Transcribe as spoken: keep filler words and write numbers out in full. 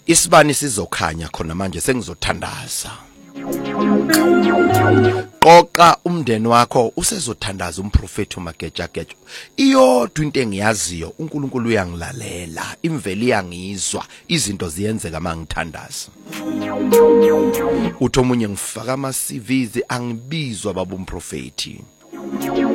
Isibani sizokhanya khona manje sengizothandaza. Qoqa umndeni wakho usezothandaza umprofeti uMageja Gejo. Iyodwa into engiyaziyo uNkulunkulu uyangilalela, imvelo iyangizwa, izinto ziyenzeka mangithandaza. Uthi omunye ngifaka ama C Vs angibizwa baba umprofeti.